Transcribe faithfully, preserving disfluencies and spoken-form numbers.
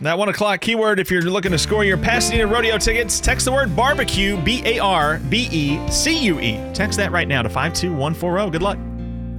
That one o'clock keyword, if you're looking to score your Pasadena Rodeo tickets, text the word barbecue, B A R B E C U E. Text that right now to five two one four zero. Good luck.